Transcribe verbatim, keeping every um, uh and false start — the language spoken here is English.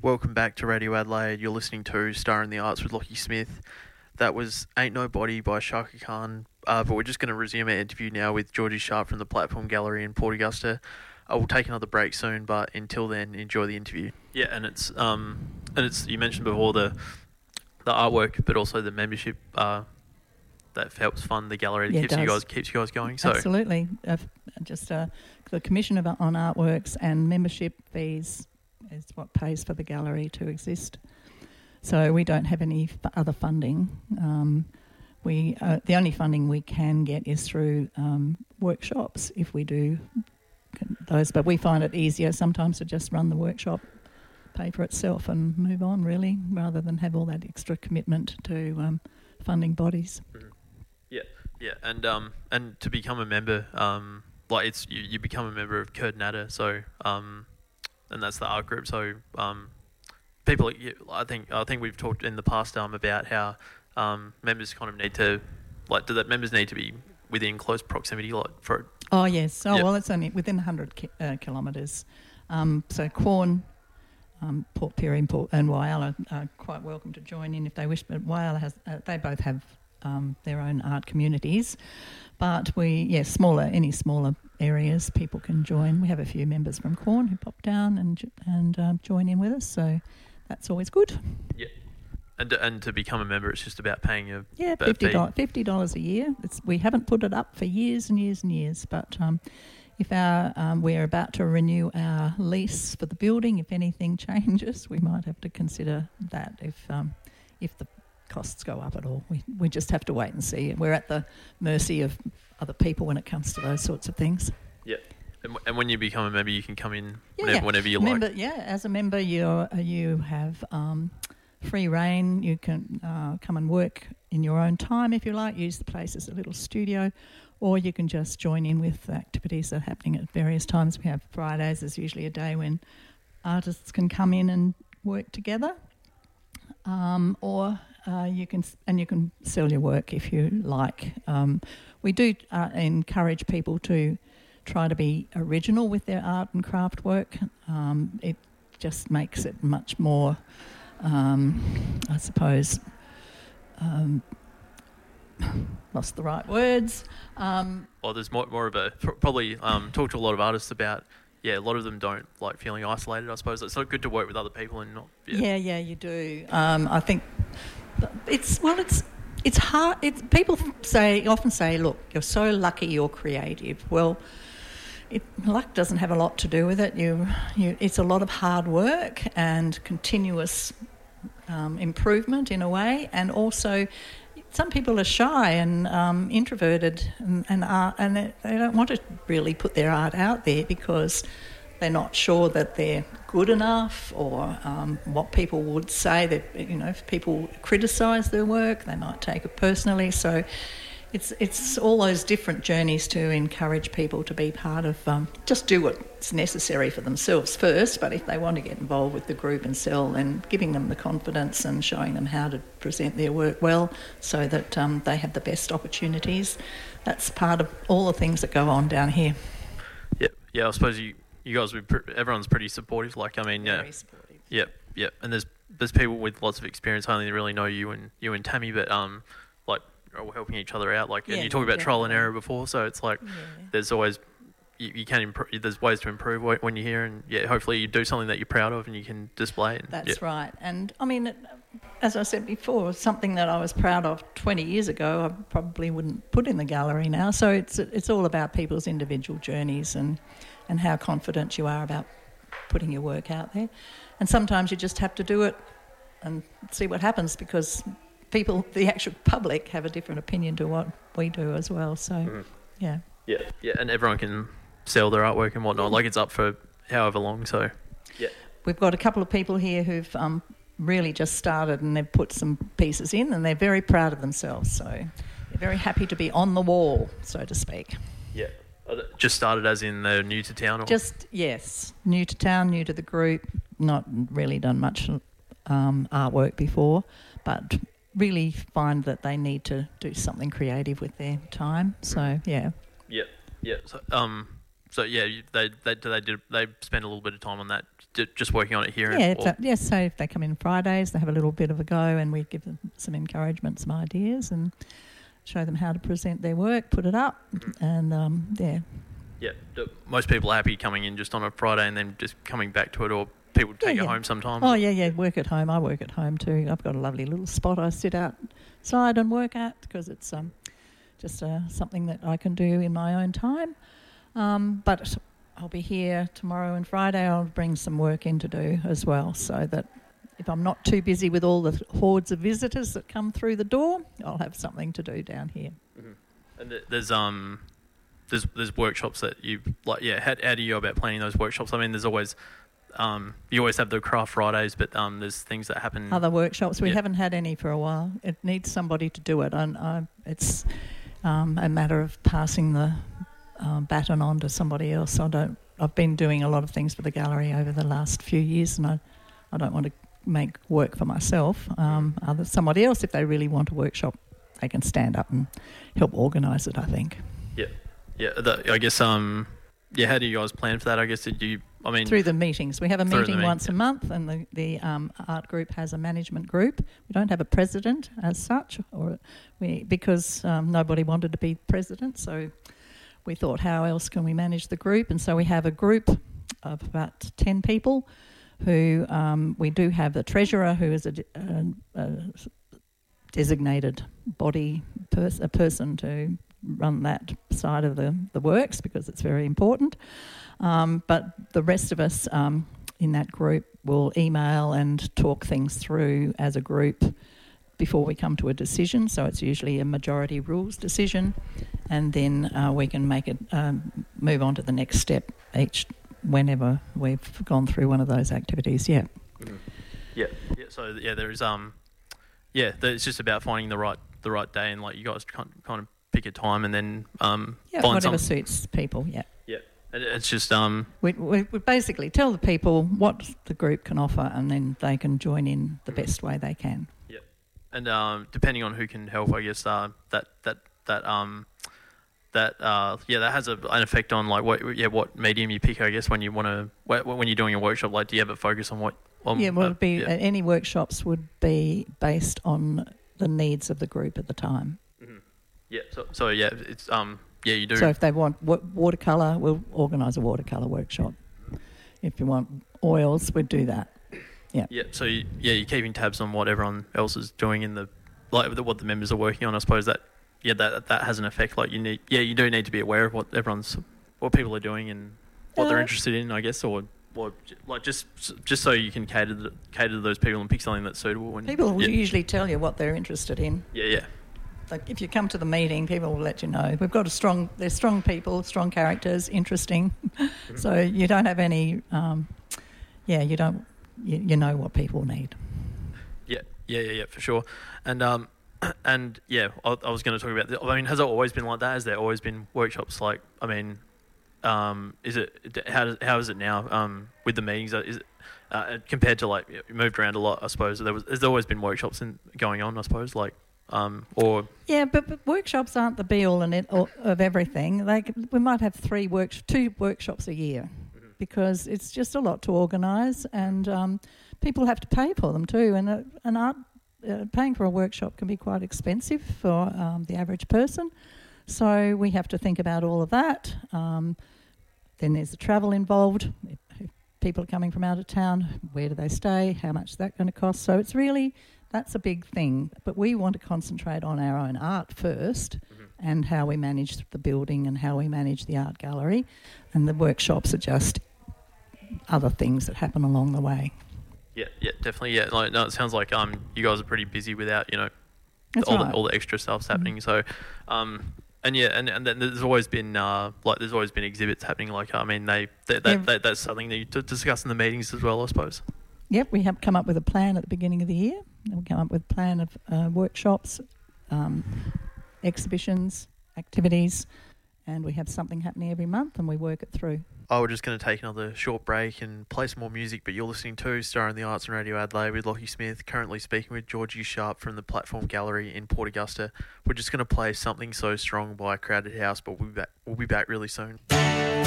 Welcome back to Radio Adelaide. You're listening to Star in the Arts with Lockie Smith. That was Ain't Nobody by Shaka Khan, uh, but we're just going to resume our interview now with Georgie Sharp from the Platform Gallery in Port Augusta. I will take another break soon, but until then, enjoy the interview. Yeah, and it's um, and it's you mentioned before the the artwork, but also the membership uh, that helps fund the gallery, that yeah, keeps you guys keeps you guys going. So absolutely, uh, just uh, the commission of on artworks and membership fees is what pays for the gallery to exist. So we don't have any f- other funding. Um, we uh, the only funding we can get is through um, workshops if we do those. But we find it easier sometimes to just run the workshop, pay for itself, and move on really, rather than have all that extra commitment to um, funding bodies. Mm-hmm. Yeah, yeah, and um, and to become a member, um, like it's you, you become a member of Kurd Natter, so um. and that's the art group. So um, people, I think, I think we've talked in the past um, about how um, members kind of need to, like, do that members need to be within close proximity, like for. Oh yes. Oh yep. well, it's only within one hundred ki- uh, kilometres. Um, so Quorn, um, Port Pirie, and, Port, and Whyalla are quite welcome to join in if they wish. But Whyalla has, uh, they both have um, their own art communities. But we, yeah, smaller, any smaller areas, people can join. We have a few members from Quorn who pop down and and uh, join in with us, so that's always good. Yeah, and and to become a member, it's just about paying a yeah a fifty fee. dollars fifty dollars a year. It's, we haven't put it up for years and years and years, but um, if our um, we're about to renew our lease for the building, if anything changes, we might have to consider that if um, if the costs go up at all. We we just have to wait and see. We're at the mercy of other people when it comes to those sorts of things. Yeah, and, w- and when you become a member, you can come in Yeah, whenever, yeah. whenever you member, like. Yeah, as a member, you you have um, free reign. You can uh, come and work in your own time if you like. Use the place as a little studio, or you can just join in with the activities that are happening at various times. We have Fridays. There's usually a day when artists can come in and work together, um, or Uh, you can and you can sell your work if you like. Um, we do uh, encourage people to try to be original with their art and craft work. Um, it just makes it much more, um, I suppose, um, lost the right words. Um, Well, there's more more of a probably um, talk to a lot of artists about. Yeah, a lot of them don't like feeling isolated. I suppose it's not good to work with other people and not. Yeah, yeah, yeah you do. Um, I think. It's well, it's it's hard. It's, people say often say, "Look, you're so lucky, you're creative." Well, it, luck doesn't have a lot to do with it. You, you, it's a lot of hard work and continuous um, improvement in a way, and also some people are shy and um, introverted, and and, are, and they, they don't want to really put their art out there because they're not sure that they're good enough, or um, what people would say. That, you know, if people criticise their work, they might take it personally. So it's it's all those different journeys to encourage people to be part of. Um, just do what's necessary for themselves first, but if they want to get involved with the group and sell, then giving them the confidence and showing them how to present their work well, so that um, they have the best opportunities. That's part of all the things that go on down here. Yeah, yeah. I suppose you. You guys, would pr- everyone's pretty supportive. Like, I mean, yeah, Very supportive. yeah, yeah. And there's there's people with lots of experience. I only really know you and you and Tammy, but um, like, are all helping each other out. Like, Yeah, and you talked about definitely. trial and error before, so it's like Yeah. there's always you, you can improve. There's ways to improve wh- when you're here, and yeah, hopefully you do something that you're proud of and you can display it. And, That's yeah. right. And I mean, it, as I said before, something that I was proud of twenty years ago, I probably wouldn't put in the gallery now. So it's it's all about people's individual journeys and, and how confident you are about putting your work out there. And sometimes you just have to do it and see what happens, because people, the actual public, have a different opinion to what we do as well. So, Mhm. yeah. Yeah, yeah, and everyone can sell their artwork and whatnot. Like, it's up for however long. So, yeah, We've got a couple of people here who've um, really just started, and they've put some pieces in, and they're very proud of themselves. So they're very happy to be on the wall, so to speak. yeah. Just started as in they're new to town? Or? Just, yes, new to town, new to the group, not really done much um, artwork before, but really find that they need to do something creative with their time. So, yeah. Yeah, yeah. So, um, so yeah, you- they they they did they spend a little bit of time on that d- just working on it here? Yeah, and, it's a, yeah. So if they come in Fridays, they have a little bit of a go, and we give them some encouragement, some ideas, and show them how to present their work, put it up, mm-hmm. and um, yeah. Yeah, most people are happy coming in just on a Friday and then just coming back to it, or people take yeah, it yeah. home sometimes. Oh yeah, yeah. Work at home. I work at home too. I've got a lovely little spot I sit outside and work at because it's um, just uh, something that I can do in my own time. Um, but I'll be here tomorrow and Friday. I'll bring some work in to do as well, so that if I'm not too busy with all the hordes of visitors that come through the door, I'll have something to do down here. Mm-hmm. And th- there's um. There's there's workshops that you like. Yeah, how, how do you go about planning those workshops? I mean, there's always um, you always have the craft Fridays, but um, there's things that happen. Other workshops we yeah. haven't had any for a while. It needs somebody to do it, and I, it's um, a matter of passing the um, baton on to somebody else. I don't. I've been doing a lot of things for the gallery over the last few years, and I I don't want to make work for myself. Um, other somebody else, if they really want a workshop, they can stand up and help organise it. I think. Yeah. Yeah, the, I guess. Um, yeah, how do you guys plan for that? I guess did you? I mean, through the meetings. We have a meeting meeting, once yeah. a month, and the the um, art group has a management group. We don't have a president as such, or we because um, nobody wanted to be president. So we thought, how else can we manage the group? And so we have a group of about ten people. Who um, we do have the treasurer, who is a, a, a designated body pers- a person to run that side of the, the works because it's very important. Um, but the rest of us um, in that group will email and talk things through as a group before we come to a decision. So it's usually a majority rules decision, and then uh, we can make it um, move on to the next step each whenever we've gone through one of those activities. Yeah. Mm-hmm. Yeah. Yeah. So yeah, there is um, yeah, it's just about finding the right the right day, and like you guys kind kind of pick a time and then um, yeah, find whatever some... suits people. Yeah. Yeah. And it's just um. We, we we basically tell the people what the group can offer, and then they can join in the best way they can. Yeah. And um, depending on who can help, I guess uh, that that that um. That uh yeah that has a, an effect on like what yeah what medium you pick, I guess, when you want to when you're doing a workshop. Like, do you have a focus on what on, yeah well uh, it'd be yeah. uh, any workshops would be based on the needs of the group at the time. Mm-hmm. Yeah, so so yeah it's um yeah you do. So if they want wa- watercolour, we'll organise a watercolour workshop. If you want oils, we'd do that. Yeah. Yeah. So you, yeah, you're keeping tabs on what everyone else is doing in the like the, what the members are working on. I suppose that. Yeah, that that has an effect. Like you need, yeah, you do need to be aware of what everyone's, what people are doing and what uh, they're interested in, I guess, or, or like just just so you can cater to, cater to those people and pick something that's suitable. When, people will yeah. usually tell you what they're interested in. Yeah, yeah. Like if you come to the meeting, people will let you know. We've got a strong, they're strong people, strong characters, interesting. Mm-hmm. So you don't have any, um, yeah, you don't, you, you know what people need. Yeah, yeah, yeah, yeah, for sure, and um. And yeah, I, I was going to talk about. The, I mean, has it always been like that? Has there always been workshops like? I mean, um, is it how does, how is it now um, with the meetings? Is it uh, compared to like you moved around a lot? I suppose there was. Has there always been workshops in, going on? I suppose like um, or yeah, but, but workshops aren't the be all and end all of everything. Like we might have three work two workshops a year mm-hmm. because it's just a lot to organise, and um, people have to pay for them too, and uh, an art. Uh, paying for a workshop can be quite expensive for um, the average person, so we have to think about all of that. Um, then there's the travel involved. If, if people are coming from out of town, where do they stay? How much is that going to cost? So it's really, that's a big thing. But we want to concentrate on our own art first mm-hmm. and how we manage the building and how we manage the art gallery. And the workshops are just other things that happen along the way. Yeah, yeah, definitely. Yeah, like, no, it sounds like um, you guys are pretty busy without, you know, That's all right. the all the extra stuff's happening. Mm-hmm. So, um, and yeah, and, and then there's always been uh, like there's always been exhibits happening. Like, I mean, they, they, they, yeah. they that's something that you d- discuss in the meetings as well, I suppose. Yep, we have come up with a plan at the beginning of the year. We come up with a plan of uh, workshops, um, exhibitions, activities, and we have something happening every month, and we work it through. Oh, we're just going to take another short break and play some more music, but you're listening to Star in the Arts and Radio Adelaide with Lockie Smith, currently speaking with Georgie Sharp from the Platform Gallery in Port Augusta. We're just going to play Something So Strong by Crowded House, but we'll be back, we'll be back really soon.